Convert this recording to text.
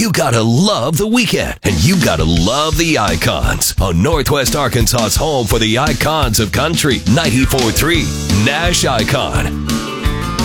You gotta love the weekend, and you gotta love the Icons on Northwest Arkansas's home for the icons of country. 94.3 Nash Icon.